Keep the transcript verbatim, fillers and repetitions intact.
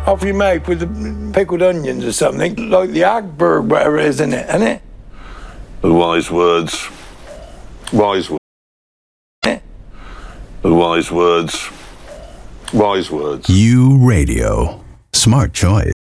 off your mouth with the pickled onions or something, like the Agberg, whatever it is, isn't it? Isn't it? The wise words. Wise words. The wise words. Wise words. You Radio. Smart choice.